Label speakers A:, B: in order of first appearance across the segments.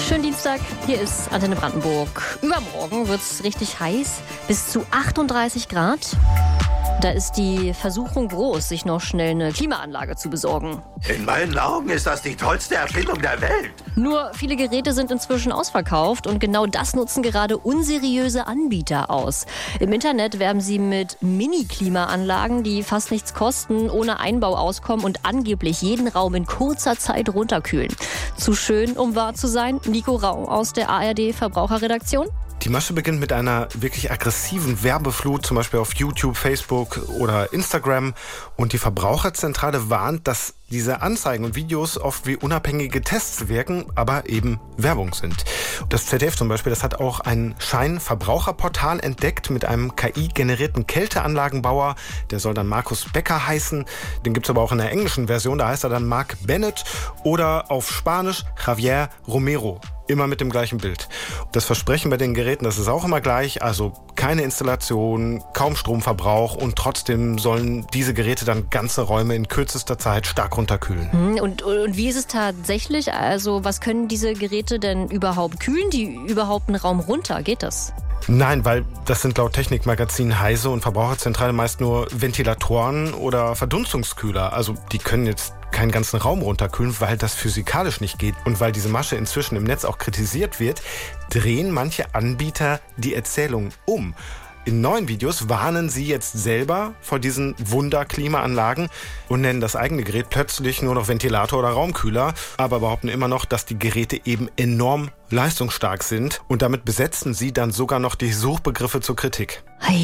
A: Schönen Dienstag, hier ist Antenne Brandenburg. Übermorgen wird es richtig heiß, bis zu 38 Grad. Da ist die Versuchung groß, sich noch schnell eine Klimaanlage zu besorgen.
B: In meinen Augen ist das die tollste Erfindung der Welt.
A: Nur viele Geräte sind inzwischen ausverkauft und genau das nutzen gerade unseriöse Anbieter aus. Im Internet werben sie mit Mini-Klimaanlagen, die fast nichts kosten, ohne Einbau auskommen und angeblich jeden Raum in kurzer Zeit runterkühlen. Zu schön, um wahr zu sein? Nico Rau aus der ARD Verbraucherredaktion.
C: Die Masche beginnt mit einer wirklich aggressiven Werbeflut, zum Beispiel auf YouTube, Facebook oder Instagram. Und die Verbraucherzentrale warnt, dass diese Anzeigen und Videos oft wie unabhängige Tests wirken, aber eben Werbung sind. Das ZDF zum Beispiel, das hat auch ein Scheinverbraucherportal entdeckt mit einem KI-generierten Kälteanlagenbauer. Der soll dann Markus Becker heißen. Den gibt's aber auch in der englischen Version, da heißt er dann Mark Bennett. Oder auf Spanisch Javier Romero. Immer mit dem gleichen Bild. Das Versprechen bei den Geräten, das ist auch immer gleich. Also keine Installation, kaum Stromverbrauch und trotzdem sollen diese Geräte dann ganze Räume in kürzester Zeit stark runterkühlen.
A: Und wie ist es tatsächlich? Also was können diese Geräte denn überhaupt kühlen? Die überhaupt einen Raum runter? Geht das?
C: Nein, weil das sind laut Technikmagazin Heise und Verbraucherzentrale meist nur Ventilatoren oder Verdunstungskühler. Also die können jetzt keinen ganzen Raum runterkühlen, weil das physikalisch nicht geht. Und weil diese Masche inzwischen im Netz auch kritisiert wird, drehen manche Anbieter die Erzählung um. In neuen Videos warnen sie jetzt selber vor diesen Wunder-Klimaanlagen und nennen das eigene Gerät plötzlich nur noch Ventilator oder Raumkühler, aber behaupten immer noch, dass die Geräte eben enorm leistungsstark sind und damit besetzen sie dann sogar noch die Suchbegriffe zur Kritik.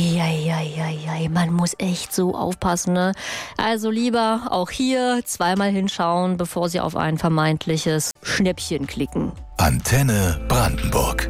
A: Ei, man muss echt so aufpassen, ne? Also lieber auch hier zweimal hinschauen, bevor Sie auf ein vermeintliches Schnäppchen klicken.
D: Antenne Brandenburg.